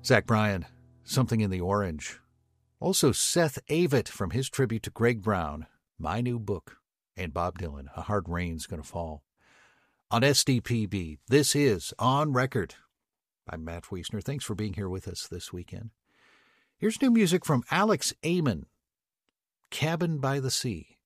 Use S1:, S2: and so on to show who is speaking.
S1: Zach Bryan, Something in the Orange. Also Seth Avett from his tribute to Greg Brown, My New Book. And Bob Dylan, A Hard Rain's Gonna Fall. On SDPB, this is On Record. I'm Matt Wiesner. Thanks for being here with us this weekend. Here's new music from Alex Aiman, Cabin by the Sea.